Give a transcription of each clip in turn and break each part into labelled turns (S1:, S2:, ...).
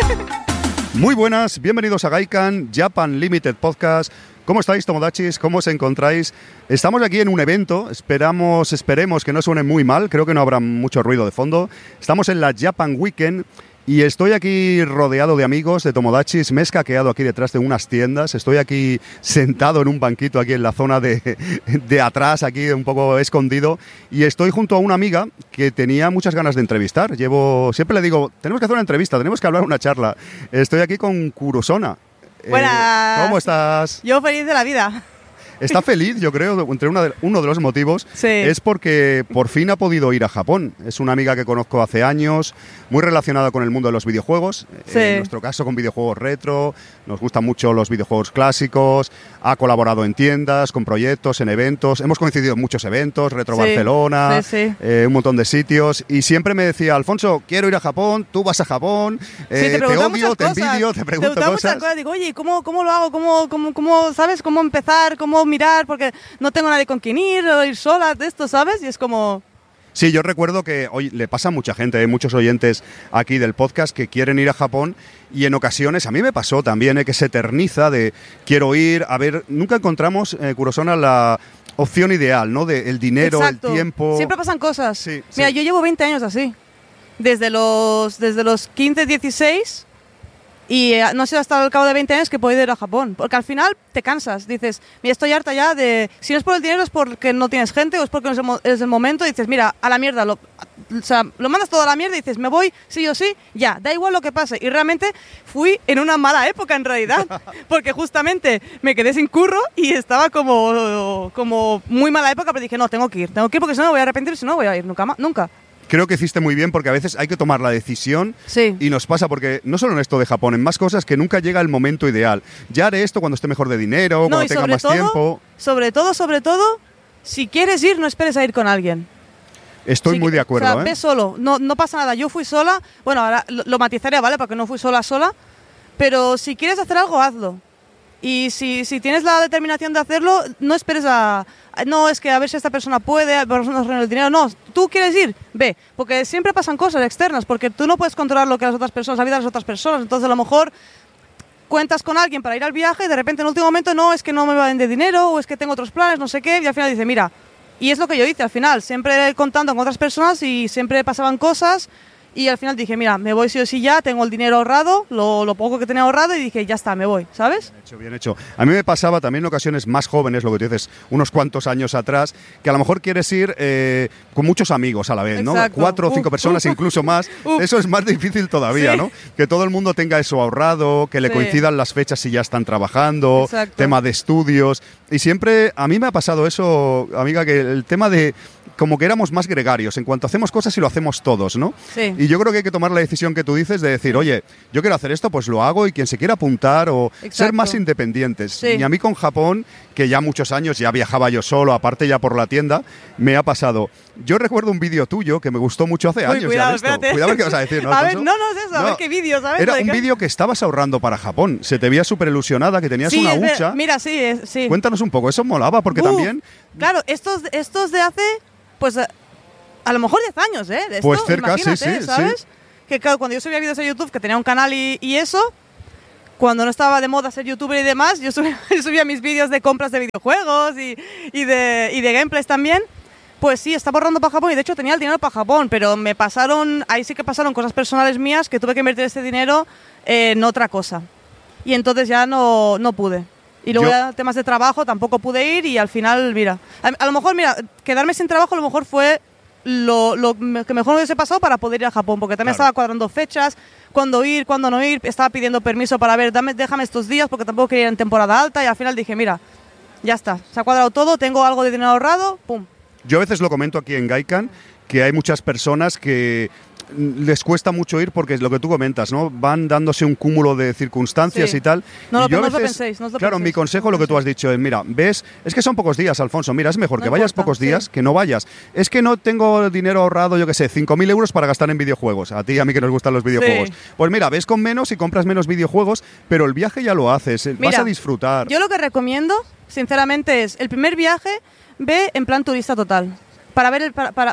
S1: Muy buenas, bienvenidos a Gaikan Japan Limited Podcast. ¿Cómo estáis, Tomodachis? ¿Cómo os encontráis? Estamos aquí en un evento, esperemos que no suene muy mal, creo que no habrá mucho ruido de fondo. Estamos en la Japan Weekend y estoy aquí rodeado de amigos, de Tomodachis. Me he escaqueado aquí detrás de unas tiendas, estoy aquí sentado en un banquito aquí en la zona de atrás, aquí un poco escondido, y estoy junto a una amiga que tenía muchas ganas de entrevistar. Siempre le digo, tenemos que hacer una entrevista, tenemos que hablar una charla. Estoy aquí con Kurosona.
S2: Buenas.
S1: ¿Cómo estás?
S2: Yo feliz de la vida.
S1: Está feliz, yo creo, entre uno de los motivos
S2: sí.
S1: Es porque por fin ha podido ir a Japón. Es una amiga que conozco hace años, muy relacionada con el mundo de los videojuegos,
S2: sí.
S1: En nuestro caso con videojuegos retro, nos gustan mucho los videojuegos clásicos, ha colaborado en tiendas, con proyectos, en eventos, hemos coincidido en muchos eventos, Retro
S2: sí.
S1: Barcelona,
S2: sí.
S1: Un montón de sitios, y siempre me decía, Alfonso, quiero ir a Japón, tú vas a Japón, te odio, te envidio, te pregunto cosas.
S2: Muchas cosas. Digo, oye, ¿cómo lo hago? ¿Cómo sabes? ¿Cómo empezar? ¿Cómo mirar? Porque no tengo nadie con quien ir, o ir sola, de esto, ¿sabes? Y es como...
S1: Sí, yo recuerdo que hoy le pasa a mucha gente, hay muchos oyentes aquí del podcast que quieren ir a Japón, y en ocasiones, a mí me pasó también, que se eterniza de quiero ir, a ver, nunca encontramos, Kurosona, la opción ideal, ¿no? De el dinero,
S2: exacto.
S1: El tiempo...
S2: Siempre pasan cosas.
S1: Sí,
S2: Mira,
S1: sí.
S2: yo llevo 20 años así, desde los 15, 16... Y no ha sido hasta el cabo de 20 años que he podido ir a Japón. Porque al final te cansas. Dices, mira, estoy harta ya de... Si no es por el dinero es porque no tienes gente o es porque no es el momento. Y dices, mira, a la mierda. Lo mandas todo a la mierda y dices, me voy sí o sí, ya. Da igual lo que pase. Y realmente fui en una mala época en realidad. Porque justamente me quedé sin curro y estaba como muy mala época. Pero dije, no, tengo que ir porque si no me voy a arrepentir. Si no voy a ir nunca.
S1: Creo que hiciste muy bien porque a veces hay que tomar la decisión
S2: sí.
S1: Y nos pasa porque no solo en esto de Japón, en más cosas que nunca llega el momento ideal. Ya haré esto cuando esté mejor de dinero, cuando tenga más tiempo.
S2: Sobre todo, si quieres ir, no esperes a ir con alguien.
S1: Estoy muy de acuerdo.
S2: O sea, ve solo, no pasa nada. Yo fui sola, bueno, ahora lo matizaré, ¿vale? Porque no fui sola, pero si quieres hacer algo, hazlo. Y si tienes la determinación de hacerlo, no esperes no, es que a ver si esta persona puede, el dinero. No, tú quieres ir, ve. Porque siempre pasan cosas externas, porque tú no puedes controlar lo que las otras personas, la vida de las otras personas. Entonces, a lo mejor cuentas con alguien para ir al viaje y de repente en el último momento no, es que no me van de dinero o es que tengo otros planes, no sé qué. Y al final dice, mira, y es lo que yo hice al final. Siempre contando con otras personas y siempre pasaban cosas. Y al final dije, mira, me voy sí o sí ya, tengo el dinero ahorrado, lo poco que tenía ahorrado, y dije, ya está, me voy, ¿sabes?
S1: Bien hecho. A mí me pasaba también en ocasiones más jóvenes, lo que tú dices, unos cuantos años atrás, que a lo mejor quieres ir con muchos amigos a la vez,
S2: exacto.
S1: ¿no? 4 o 5 personas, incluso más. Eso es más difícil todavía,
S2: sí.
S1: ¿no? Que todo el mundo tenga eso ahorrado, que le
S2: sí.
S1: coincidan las fechas si ya están trabajando,
S2: exacto.
S1: tema de estudios. Y siempre, a mí me ha pasado eso, amiga, que el tema de como que éramos más gregarios, en cuanto hacemos cosas y lo hacemos todos, ¿no?
S2: Sí.
S1: Y yo creo que hay que tomar la decisión que tú dices de decir, oye, yo quiero hacer esto, pues lo hago, y quien se quiera apuntar o
S2: exacto.
S1: ser más independientes.
S2: Sí.
S1: Y a mí con Japón, que ya muchos años ya viajaba yo solo, aparte ya por la tienda, me ha pasado. Yo recuerdo un vídeo tuyo que me gustó mucho hace años.
S2: Cuidado,
S1: ya esto.
S2: espérate.
S1: Cuidado a ver qué vas a decir, ¿no,
S2: a
S1: Alfonso?
S2: ver, no es eso, a ver qué vídeo, ¿sabes?
S1: Era un vídeo que estabas ahorrando para Japón, se te veía súper ilusionada, que tenías
S2: sí,
S1: una hucha.
S2: Mira, sí.
S1: Cuéntanos un poco, eso molaba, porque también...
S2: Claro, estos de hace, pues, a lo mejor 10 años, ¿eh? De esto,
S1: pues cerca, sí,
S2: ¿sabes?
S1: Sí.
S2: Que claro, cuando yo subía vídeos a YouTube, que tenía un canal y eso, cuando no estaba de moda ser youtuber y demás, yo subía mis vídeos de compras de videojuegos y de gameplays también. Pues sí, estaba ahorrando para Japón y de hecho tenía el dinero para Japón, pero ahí sí que pasaron cosas personales mías que tuve que invertir ese dinero en otra cosa. Y entonces ya no pude. Y luego ya temas de trabajo tampoco pude ir y al final, mira, a lo mejor, quedarme sin trabajo a lo mejor fue lo que mejor me hubiese pasado para poder ir a Japón, porque también
S1: claro.
S2: estaba cuadrando fechas, cuándo ir, cuándo no ir, estaba pidiendo permiso para ver, déjame estos días porque tampoco quería ir en temporada alta y al final dije, mira, ya está, se ha cuadrado todo, tengo algo de dinero ahorrado, pum.
S1: Yo a veces lo comento aquí en Gaikan, que hay muchas personas que les cuesta mucho ir porque es lo que tú comentas, ¿no? Van dándose un cúmulo de circunstancias
S2: sí.
S1: y tal.
S2: No,
S1: y yo
S2: no
S1: a
S2: os lo
S1: veces,
S2: penséis, no os lo
S1: claro,
S2: penséis.
S1: mi consejo, lo que tú has dicho es, mira, ves, es que son pocos días, Alfonso, mira, es mejor que vayas pocos días que no vayas. Es que no tengo dinero ahorrado, yo qué sé, 5.000 euros para gastar en videojuegos. A ti y a mí que nos gustan los videojuegos.
S2: Sí.
S1: Pues mira, ves con menos y compras menos videojuegos, pero el viaje ya lo haces, vas a disfrutar.
S2: Yo lo que recomiendo, sinceramente, es el primer viaje, ve en plan turista total. para ver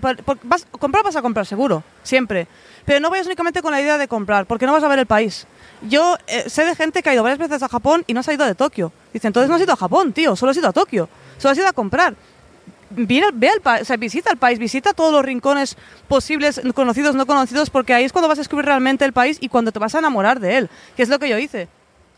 S2: comprar vas a comprar seguro, siempre. Pero no vayas únicamente con la idea de comprar, porque no vas a ver el país. Yo sé de gente que ha ido varias veces a Japón y no se ha ido de Tokio. Dice, entonces no has ido a Japón, tío, solo has ido a Tokio. Solo has ido a comprar. Ve el país, o sea, visita el país, visita todos los rincones posibles, conocidos, no conocidos, porque ahí es cuando vas a descubrir realmente el país y cuando te vas a enamorar de él, que es lo que yo hice.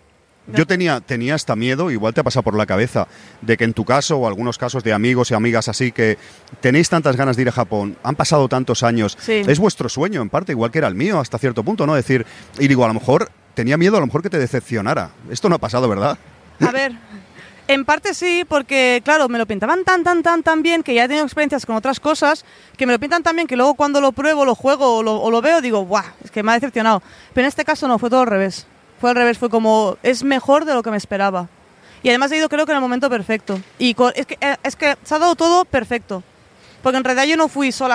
S1: Yo tenía hasta miedo, igual te ha pasado por la cabeza, de que en tu caso o algunos casos de amigos y amigas así que tenéis tantas ganas de ir a Japón, han pasado tantos años,
S2: sí.
S1: Es vuestro sueño en parte, igual que era el mío hasta cierto punto, ¿no? Decir, y digo, a lo mejor tenía miedo a lo mejor que te decepcionara. Esto no ha pasado, ¿verdad?
S2: A ver, en parte sí, porque claro, me lo pintaban tan bien que ya he tenido experiencias con otras cosas que me lo pintan tan bien que luego cuando lo pruebo, lo juego o lo veo, digo, ¡buah! Es que me ha decepcionado. Pero en este caso no, fue todo al revés. Fue al revés, fue como, es mejor de lo que me esperaba. Y además he ido creo que en el momento perfecto. Y es que se ha dado todo perfecto. Porque en realidad yo no fui sola.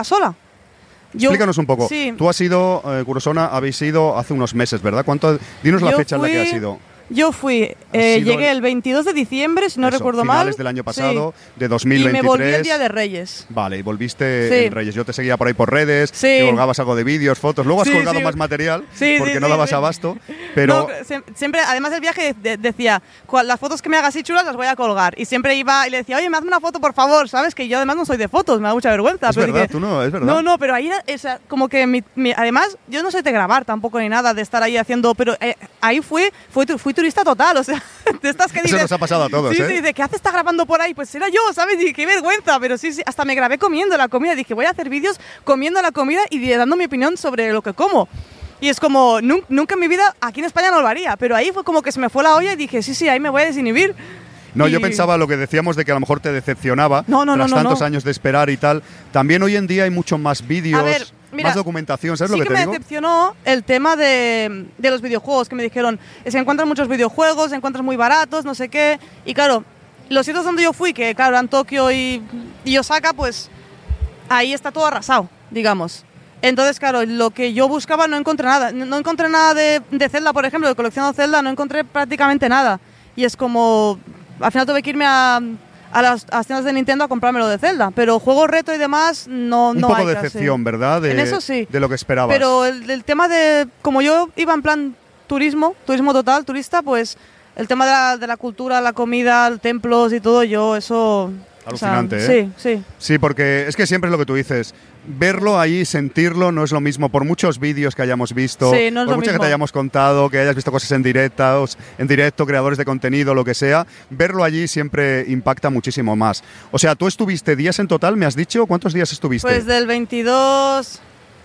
S1: Explícanos un poco.
S2: Sí.
S1: Tú has ido, Kurosona, habéis ido hace unos meses, ¿verdad? Dinos la fecha en la que has ido.
S2: Yo fui, llegué el 22 de diciembre, si no recuerdo mal.
S1: Finales del año pasado, sí. De 2023.
S2: Y me volví el día de Reyes.
S1: Vale, y volviste en Reyes. Yo te seguía por ahí por redes, y colgabas algo de vídeos, fotos. Luego has colgado más material, porque no dabas abasto. Pero
S2: no, siempre, además del viaje decía, las fotos que me hagas así chulas las voy a colgar. Y siempre iba y le decía, oye, me hazme una foto, por favor. Sabes que yo además no soy de fotos, me da mucha vergüenza.
S1: Es
S2: pero
S1: verdad,
S2: dije,
S1: tú no, es verdad.
S2: No, pero ahí era como que además yo no soy de grabar tampoco ni nada, de estar ahí haciendo, pero ahí fui turista total, o sea, de estas que dices,
S1: eso nos ha pasado a todos,
S2: sí, de ¿qué haces? Está grabando por ahí, pues era yo, ¿sabes? Y qué vergüenza, pero sí, hasta me grabé comiendo la comida, dije, voy a hacer vídeos comiendo la comida y dando mi opinión sobre lo que como. Y es como, nunca en mi vida, aquí en España no lo haría, pero ahí fue como que se me fue la olla y dije, sí, ahí me voy a desinhibir.
S1: No, yo pensaba lo que decíamos de que a lo mejor te decepcionaba tras tantos años de esperar y tal. También hoy en día hay muchos más vídeos, más documentación, ¿sabes lo que te digo?
S2: Sí que me decepcionó el tema de los videojuegos, que me dijeron, es que encuentras muchos videojuegos, encuentras muy baratos, no sé qué. Y claro, los sitios donde yo fui, que claro, eran Tokio y Osaka, pues ahí está todo arrasado, digamos. Entonces, claro, lo que yo buscaba no encontré nada. No encontré nada de Zelda, por ejemplo, de colección de Zelda, no encontré prácticamente nada. Y es como, al final tuve que irme a las tiendas de Nintendo a comprármelo de Zelda, pero juegos retro y demás no hay.
S1: Un poco de decepción, ¿verdad?
S2: En eso sí.
S1: De lo que esperabas.
S2: Pero el tema de, como yo iba en plan turismo total, turista, pues el tema de la cultura, la comida, templos y todo, yo eso...
S1: Alucinante,
S2: o sea,
S1: ¿eh?
S2: Sí.
S1: Sí, porque es que siempre es lo que tú dices. Verlo ahí, sentirlo, no es lo mismo. Por muchos vídeos que hayamos visto,
S2: sí, no es
S1: por
S2: lo
S1: mucho que
S2: mismo.
S1: te hayamos contado, que hayas visto cosas en directo, creadores de contenido, lo que sea, verlo allí siempre impacta muchísimo más. O sea, tú estuviste días en total, ¿me has dicho? ¿Cuántos días estuviste?
S2: Pues del 22...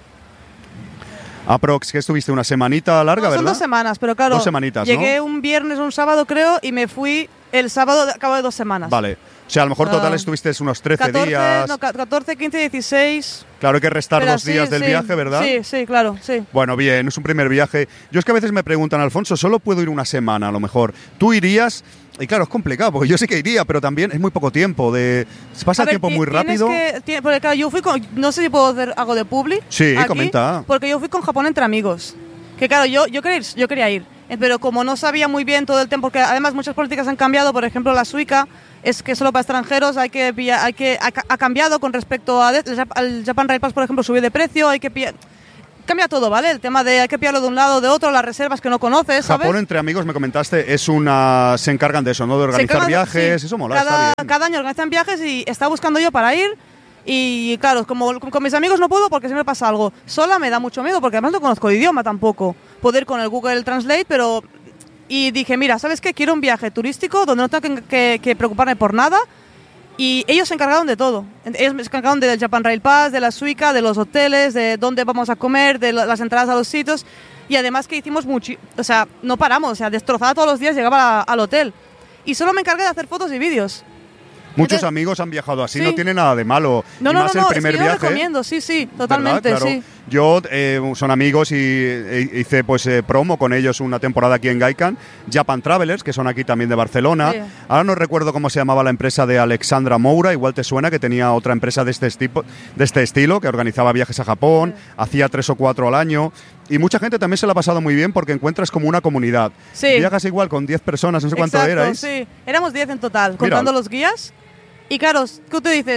S1: Aprox, que estuviste una semanita larga,
S2: no, son
S1: ¿verdad?
S2: 2 semanas, pero claro,
S1: 2 semanitas,
S2: llegué
S1: ¿no?
S2: un viernes, un sábado creo, y me fui el sábado a cabo de 2 semanas.
S1: Vale. O sea, a lo mejor total estuviste unos 13 días.
S2: No, 14, 15, 16...
S1: Claro, hay que restar
S2: pero
S1: 2 días del viaje, ¿verdad?
S2: Sí, claro, sí.
S1: Bueno, bien, es un primer viaje. Yo es que a veces me preguntan, Alfonso, solo puedo ir una semana a lo mejor. ¿Tú irías? Y claro, es complicado, porque yo sí que iría, pero también es muy poco tiempo. Se pasa el tiempo muy rápido.
S2: Porque claro, yo fui con... No sé si puedo hacer algo de publi.
S1: Sí,
S2: aquí,
S1: comenta.
S2: Porque yo fui con Japón entre amigos. Que claro, yo quería ir. Pero como no sabía muy bien todo el tema, porque además muchas políticas han cambiado, por ejemplo, la Suica es que solo para extranjeros ha cambiado con respecto al Japan Rail Pass, por ejemplo, subió de precio, cambia todo, ¿vale? El tema de hay que pillarlo de un lado o de otro, las reservas que no conoces, ¿sabes?
S1: Japón entre amigos, me comentaste, se encargan de eso, ¿no? De organizar viajes, sí. Eso mola, está bien.
S2: Cada año organizan viajes y estaba buscando yo para ir. Y claro, como con mis amigos no puedo porque siempre pasa algo. Sola me da mucho miedo porque además no conozco el idioma tampoco. Poder con el Google Translate, pero... Y dije, mira, ¿sabes qué? Quiero un viaje turístico donde no tengo que preocuparme por nada. Y ellos se encargaron de todo. Ellos se encargaron del Japan Rail Pass, de la Suica, de los hoteles, de dónde vamos a comer, de las entradas a los sitios. Y además que hicimos mucho... O sea, no paramos. O sea, destrozada todos los días, llegaba al hotel. Y solo me encargué de hacer fotos y vídeos.
S1: Muchos amigos han viajado así, sí. No tiene nada de malo.
S2: No,
S1: y más el primer
S2: es que yo
S1: viaje.
S2: Lo recomiendo, sí, totalmente,
S1: claro.
S2: sí.
S1: Yo, son amigos y hice promo con ellos una temporada aquí en Gaikan, Japan Travelers, que son aquí también de Barcelona. Sí. Ahora no recuerdo cómo se llamaba la empresa de Alexandra Moura, igual te suena, que tenía otra empresa de este estilo, que organizaba viajes a Japón, hacía 3 o 4 al año. Y mucha gente también se la ha pasado muy bien porque encuentras como una comunidad.
S2: Sí.
S1: Viajas igual con 10 personas, no sé cuánto erais.
S2: Sí, éramos 10 en total, contando los guías. Y claro, tú te dices,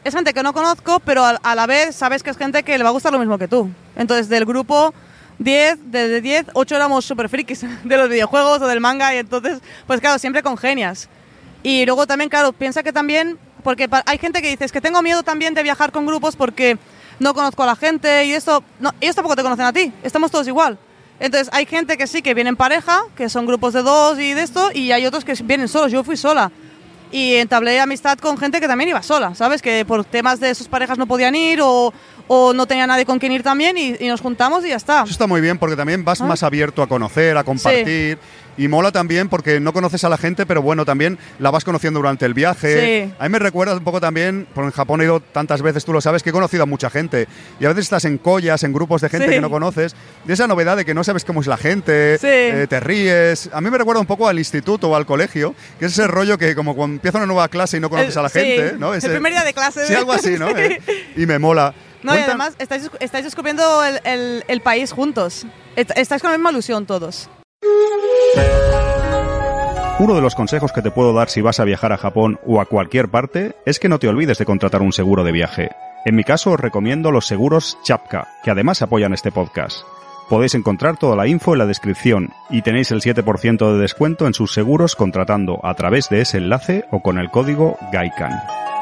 S2: es gente que no conozco, pero a la vez sabes que es gente que le va a gustar lo mismo que tú. Entonces, del grupo 10, de 10, 8 éramos súper frikis de los videojuegos o del manga, y entonces, pues claro, siempre congenias. Y luego también, claro, piensa que también, porque hay gente que dice, es que tengo miedo también de viajar con grupos porque no conozco a la gente y esto, no, ellos tampoco te conocen a ti, estamos todos igual. Entonces hay gente que sí, que viene en pareja, que son grupos de 2 y de esto, y hay otros que vienen solos. Yo fui sola y entablé amistad con gente que también iba sola, ¿sabes? Que por temas de sus parejas no podían ir o no tenía nadie con quien ir también, y nos juntamos y ya está.
S1: Eso está muy bien porque también vas más abierto a conocer, a compartir. Sí. Y mola también porque no conoces a la gente, pero bueno, también la vas conociendo durante el viaje.
S2: Sí.
S1: A mí me recuerda un poco también, porque en Japón he ido tantas veces, tú lo sabes, que he conocido a mucha gente. Y a veces estás en collas, en grupos de gente que no conoces. De esa novedad de que no sabes cómo es la gente, te ríes. A mí me recuerda un poco al instituto o al colegio, que es ese rollo que como cuando empieza una nueva clase y no conoces a la gente, ¿no?
S2: El primer día de clase.
S1: Sí, algo así, ¿no? Y me mola.
S2: No, y además estáis descubriendo el país juntos. Estáis con la misma ilusión todos.
S1: Uno de los consejos que te puedo dar si vas a viajar a Japón o a cualquier parte es que no te olvides de contratar un seguro de viaje. En mi caso os recomiendo los seguros Chapka, que además apoyan este podcast. Podéis encontrar toda la info en la descripción y tenéis el 7% de descuento en sus seguros contratando a través de ese enlace o con el código GAIKAN.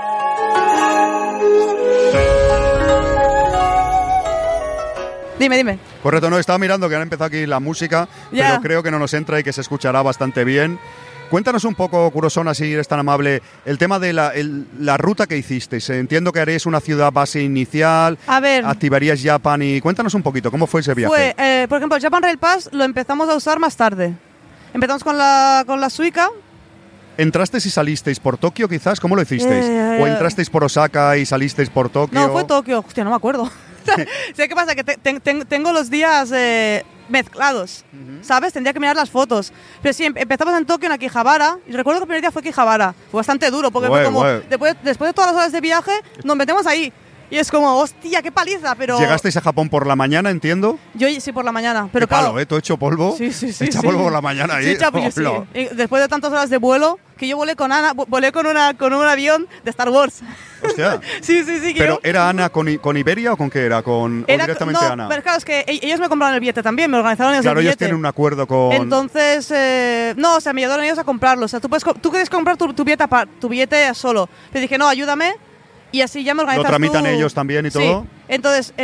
S2: Dime.
S1: Correcto, no, estaba mirando que han empezado aquí la música, pero creo que no nos entra y que se escuchará bastante bien. Cuéntanos un poco, Kurosona, si eres tan amable, el tema de la ruta que hicisteis. Entiendo que haréis una ciudad base inicial,
S2: a ver,
S1: activaríais Japan y cuéntanos un poquito, ¿cómo fue ese viaje?
S2: Por ejemplo, el Japan Rail Pass lo empezamos a usar más tarde. Empezamos con la Suica.
S1: ¿Entrasteis y salisteis por Tokio quizás? ¿Cómo lo hicisteis? ¿O entrasteis por Osaka y salisteis por Tokio?
S2: No, fue Tokio. Hostia, no me acuerdo. ¿Sabes qué pasa? Que tengo los días mezclados, ¿sabes? Tendría que mirar las fotos. Pero sí, empezamos en Tokio, en Akihabara. Y recuerdo que el primer día fue Akihabara. Fue bastante duro, porque fue como, después de todas las horas de viaje, nos metemos ahí. Y es como, hostia, qué paliza, pero...
S1: ¿Llegasteis a Japón por la mañana, entiendo?
S2: Yo sí, por la mañana, pero
S1: qué palo, ¿Todo hecho polvo?
S2: Sí.
S1: Echa polvo por la mañana ahí.
S2: Sí, chapo, sí. Y después de tantas horas de vuelo, que yo volé con Ana, volé con un avión de Star Wars.
S1: Hostia.
S2: Sí.
S1: ¿Pero era Ana con Iberia o con qué era? ¿O directamente Ana?
S2: Pero claro, es que ellos me compraron el billete también, me organizaron el billete.
S1: Claro, ellos tienen un acuerdo con...
S2: Entonces, me ayudaron ellos a comprarlo. O sea, tú quieres comprar tu billete solo. Te dije, no, ayúdame. Y así ya me organizas.
S1: ¿Lo tramitan ellos también y todo?
S2: Sí. Entonces,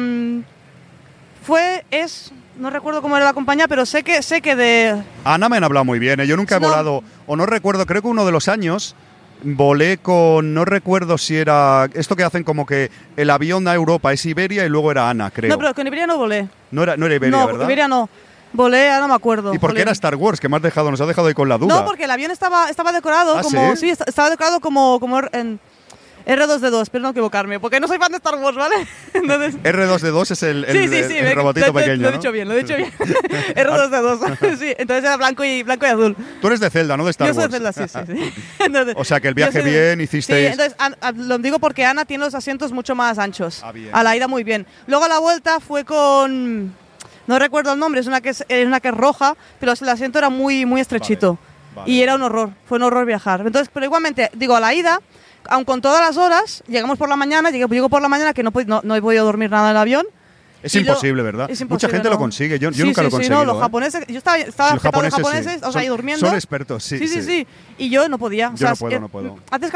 S2: no recuerdo cómo era la compañía, pero sé que de...
S1: Ana me han hablado muy bien. Yo nunca he volado, o no recuerdo, creo que uno de los años volé con, no recuerdo si era, esto que hacen como que el avión a Europa es Iberia y luego era Ana, creo.
S2: No, pero con Iberia no volé.
S1: No era Iberia, ¿verdad?
S2: No, Iberia no. Volé, ahora no me acuerdo.
S1: ¿Y por qué era Star Wars? Que nos has dejado ahí con la duda.
S2: No, porque el avión estaba decorado como...
S1: ¿sí?
S2: Sí, estaba decorado como en R2D2, espero no equivocarme, porque no soy fan de Star Wars, ¿vale? Entonces...
S1: R2D2 es el robotito pequeño,
S2: Lo he dicho bien. R2D2, sí. Entonces era blanco y azul.
S1: Tú eres de Zelda, ¿no de Star Wars?
S2: Yo soy de Zelda, sí. Entonces,
S1: o sea que el viaje bien, hicisteis...
S2: Sí, entonces lo digo porque Ana tiene los asientos mucho más anchos. A la ida muy bien. Luego a la vuelta fue con... No recuerdo el nombre, es una que es roja, pero el asiento era muy estrechito. Vale. Y era un horror, fue un horror viajar. Entonces, pero igualmente, digo, a la ida... Aun con todas las horas, llegamos por la mañana, llego por la mañana que no he podido dormir nada en el avión.
S1: Es imposible, ¿verdad?
S2: Es imposible,
S1: mucha gente lo consigue, yo nunca lo he conseguido.
S2: Sí, los japoneses, yo estaba
S1: los japoneses,
S2: o sea, ahí durmiendo.
S1: Son expertos, sí.
S2: Y yo no podía.
S1: Yo no puedo.
S2: Antes